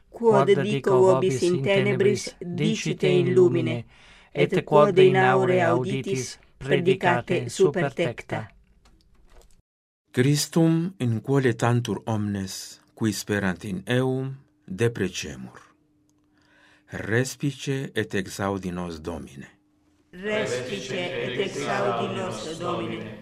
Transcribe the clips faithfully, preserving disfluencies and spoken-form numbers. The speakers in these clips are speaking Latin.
quod dico vobis in tenebris dicite in lumine, et quod in aure auditis predicate super tecta. Christum in quale tantur omnes, qui sperant in eum, deprecemur. Respice et exaudi nos Domine. Respice et exaudi nos Domine.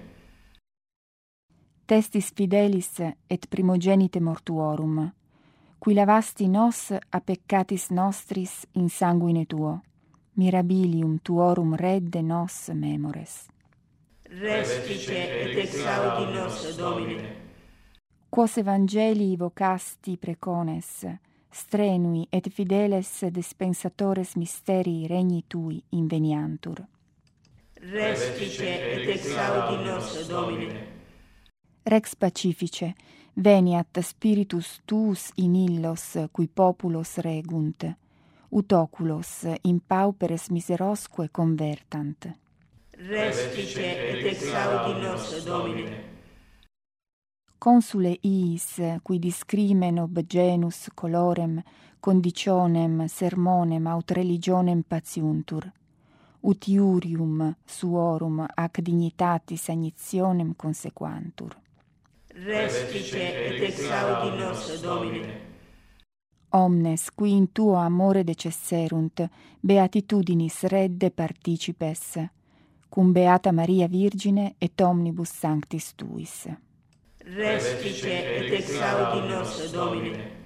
Testis fidelis et primogenite mortuorum, qui lavasti nos a peccatis nostris in sanguine tuo, mirabilium tuorum redde nos memores. Respice et exaudi nos Domine. Quos evangelii vocasti precones, strenui et fideles dispensatores mysterii regni tui inveniantur. Respice et exaudi nos Domine. Rex pacifice, veniat spiritus tuus in illos cui populos regunt, ut oculos in pauperes miserosque convertant. Respice et exaudi nos Domine. Consule iis, qui discrimen ob genus colorem, conditionem, sermonem, aut religionem patiuntur, ut iurium suorum ac dignitatis agnitionem consequantur. Respice et exaudi nos Domine. Omnes, qui in tuo amore decesserunt, beatitudinis redde participes, cum beata Maria Virgine et omnibus sanctis tuis. Respice et exaudi nos Domine.